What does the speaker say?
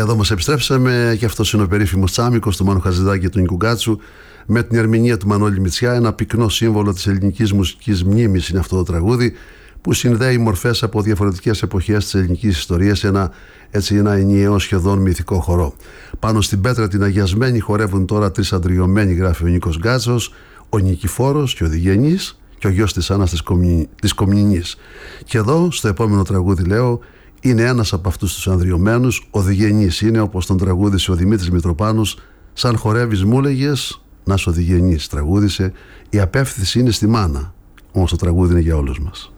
εδώ μας επιστρέψαμε και αυτός είναι ο περίφημος Τσάμικος του Μάνου Χατζηδάκη και του Νίκου Γκάτσου με την ερμηνεία του Μανώλη Μητσιά. Ένα πυκνό σύμβολο της ελληνικής μουσικής μνήμης είναι αυτό το τραγούδι που συνδέει μορφές από διαφορετικές εποχές της ελληνικής ιστορίας σε ένα ενιαίο σχεδόν μυθικό χορό. Πάνω στην πέτρα την αγιασμένη χορεύουν τώρα τρεις αντριωμένοι, γράφει ο Νίκος Γκάτσος, ο Νικηφόρος και ο Διγενής και ο γιος της Άννας της Κομνηνής. Και εδώ στο επόμενο τραγούδι λέω είναι ένας από αυτούς τους ανδριωμένους, ο Διγενής. Είναι όπως τον τραγούδισε ο Δημήτρης Μητροπάνος, σαν χορεύεις μου έλεγες να σ' ο Διγενής. Τραγούδισε, η απεύθυνση είναι στη μάνα, όμως το τραγούδι είναι για όλους μας.